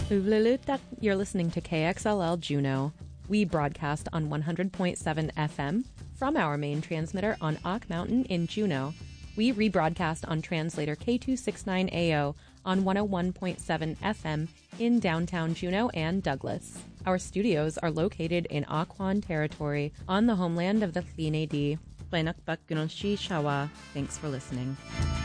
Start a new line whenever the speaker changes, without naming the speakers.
Uvlulutak, you're listening to KXLL Juneau. We broadcast on 100.7 FM from our main transmitter on Ock Mountain in Juneau. We rebroadcast on translator K269AO on 101.7 FM in downtown Juneau and Douglas. Our studios are located in Aquan Territory on the homeland of the Thlini-D. Thanks for listening.